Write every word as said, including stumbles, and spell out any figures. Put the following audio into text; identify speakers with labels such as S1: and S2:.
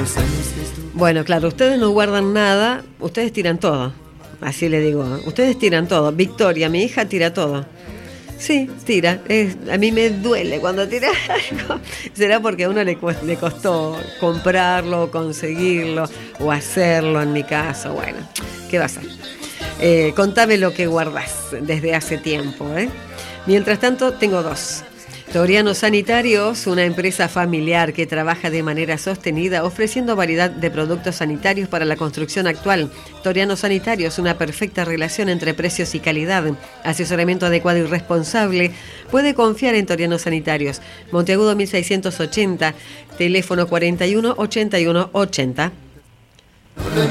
S1: Bueno, claro, ustedes no guardan nada, ustedes tiran todo. Así le digo, ¿eh? Ustedes tiran todo. Victoria, mi hija, tira todo. Sí, tira. Es, a mí me duele cuando tira algo. Será porque a uno le, le costó comprarlo, conseguirlo o hacerlo, en mi caso. Bueno, ¿qué va a hacer? Eh, contame lo que guardás desde hace tiempo, ¿eh? Mientras tanto, tengo dos. Toriano Sanitarios, una empresa familiar que trabaja de manera sostenida ofreciendo variedad de productos sanitarios para la construcción actual. Toriano Sanitarios, una perfecta relación entre precios y calidad. Asesoramiento adecuado y responsable. Puede confiar en Toriano Sanitarios. Monteagudo mil seiscientos ochenta, teléfono cuarenta y uno ochenta y uno ochenta.